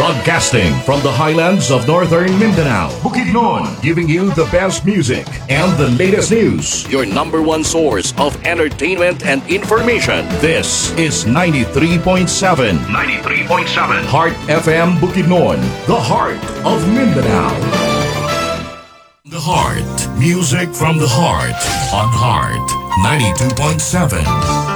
Broadcasting from the highlands of northern Mindanao, Bukidnon, giving you the best music and the latest news. Your number one source of entertainment and information. This is 93.7. 93.7. Heart FM Bukidnon, the heart of Mindanao. The Heart. Music from the heart on Heart 92.7.